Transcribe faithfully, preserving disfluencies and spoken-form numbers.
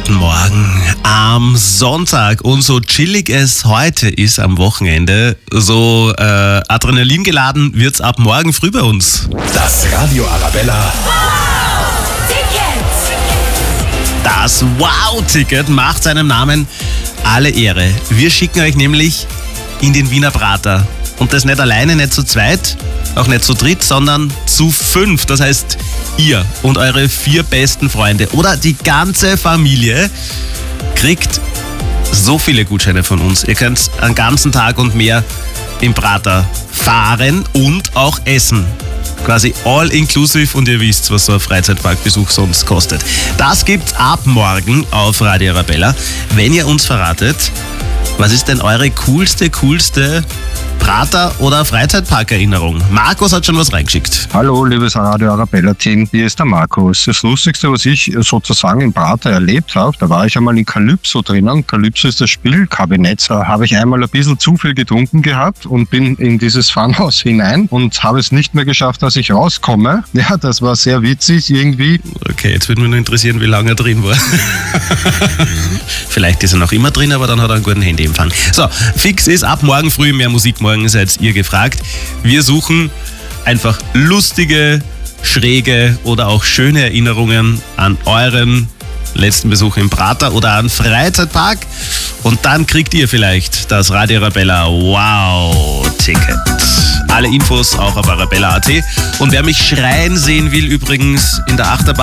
Guten Morgen am Sonntag. Und so chillig es heute ist am Wochenende, so äh, adrenalingeladen wird's ab morgen früh bei uns. Das Radio Arabella Das Wow-Ticket macht seinem Namen alle Ehre. Wir schicken euch nämlich in den Wiener Prater. Und das nicht alleine, nicht zu zweit, auch nicht zu dritt, sondern zu fünf. Das heißt, ihr und eure vier besten Freunde oder die ganze Familie kriegt so viele Gutscheine von uns. Ihr könnt einen ganzen Tag und mehr im Prater fahren und auch essen. Quasi all inclusive und ihr wisst, was so ein Freizeitparkbesuch sonst kostet. Das gibt's ab morgen auf Radio Arabella. Wenn ihr uns verratet, was ist denn eure coolste, coolste Prater- oder Freizeitparkerinnerung? Markus hat schon was reingeschickt. Hallo, liebes Radio Arabella-Team, hier ist der Markus. Das Lustigste, was ich sozusagen im Prater erlebt habe, da war ich einmal in Calypso drinnen. Calypso ist das Spielkabinett. Da habe ich einmal ein bisschen zu viel getrunken gehabt und bin in dieses Funhaus hinein und habe es nicht mehr geschafft, dass ich rauskomme. Ja, das war sehr witzig irgendwie. Okay, jetzt würde mich nur interessieren, wie lange er drin war. Vielleicht ist er noch immer drin, aber dann hat er einen guten Handyempfang. So, fix ist ab morgen früh mehr Musik. Morgen seid ihr gefragt. Wir suchen einfach lustige, schräge oder auch schöne Erinnerungen an euren letzten Besuch im Prater oder an Freizeitpark. Und dann kriegt ihr vielleicht das Radio Arabella Wow-Ticket. Alle Infos auch auf arabella punkt at. Und wer mich schreien sehen will, übrigens in der Achterbahn